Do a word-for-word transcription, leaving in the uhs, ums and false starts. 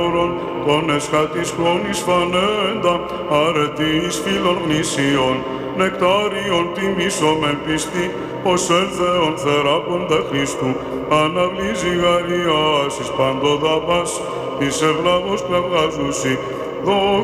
των εσχάτης χρόνης φανέντα, αρετής φίλων γνήσιων, νεκτάριον τιμήσομεν πίστη, ως ελθέων θεράποντα Χριστού, αναβλύζει γαριάσεις παντοδαπάς, της ευλάβος κραυγάζουσι,